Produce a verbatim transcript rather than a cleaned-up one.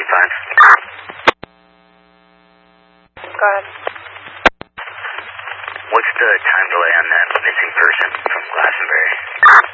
five. Go ahead. What's the time delay on that missing person from Glastonbury?